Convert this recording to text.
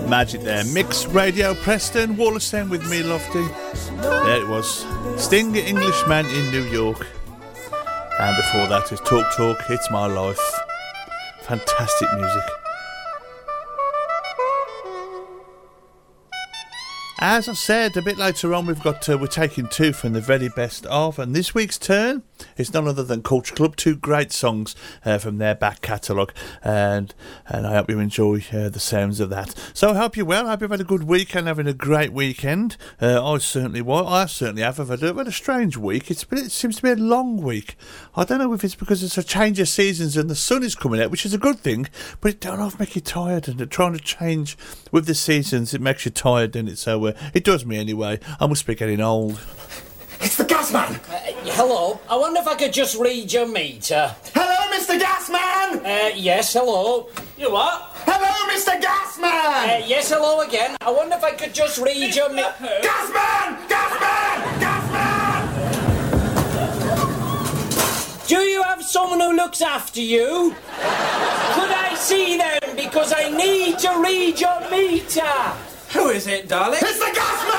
Magic there. Mix Radio Preston, Wallerstein with me, Lofty. There it was. Sting, Englishman in New York. And before that is Talk Talk, It's My Life. Fantastic music. As I said, a bit later on, we're taking two from the very best of, and this week's turn is none other than Culture Club. Two great songs from their back catalogue, and I hope you enjoy the sounds of that. So I hope you're well. I hope you've had a good weekend, having a great weekend. I certainly have. I've had a strange week. It seems to be a long week. I don't know if it's because it's a change of seasons and the sun is coming out, which is a good thing, but it don't often make you tired, and trying to change with the seasons, it makes you tired, doesn't it? So it does me anyway. I must be getting old. It's the gas man! Hello. I wonder if I could just read your meter. Hello, Mr. Gasman! Yes, hello. You what? Hello, Mr. Gasman! Yes, hello again. I wonder if I could just read your meter. Gasman! Gasman! Gasman! Do you have someone who looks after you? Could I see them? Because I need to read your meter. Who is it, darling? It's the Gasman!